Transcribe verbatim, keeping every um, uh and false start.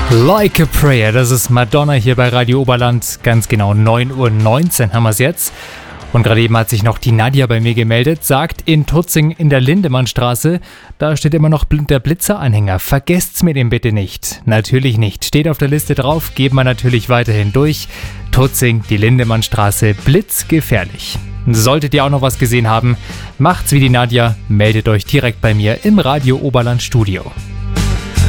Like a Prayer, das ist Madonna hier bei Radio Oberland. Ganz genau neun Uhr neunzehn haben wir es jetzt. Und gerade eben hat sich noch die Nadja bei mir gemeldet, sagt in Tutzing in der Lindemannstraße, da steht immer noch der Blitzer-Anhänger. Vergesst's mir den bitte nicht. Natürlich nicht. Steht auf der Liste drauf, geben wir natürlich weiterhin durch. Tutzing, die Lindemannstraße, blitzgefährlich. Solltet ihr auch noch was gesehen haben, macht's wie die Nadja, meldet euch direkt bei mir im Radio Oberland Studio.